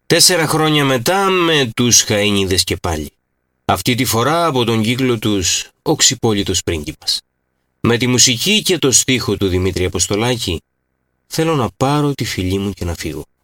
4 χρόνια μετά με τους Χαΐνιδες και πάλι. Αυτή τη φορά από τον κύκλο τους «Ο Ξυπόλυτος πρίγκιπας». Με τη μουσική και το στίχο του Δημήτρη Αποστολάκη θέλω να πάρω τη φιλή μου και να φύγω.